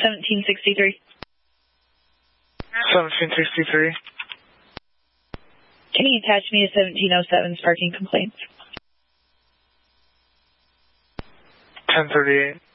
1763. 1763. Can you attach me to 1707's parking complaints? 1038.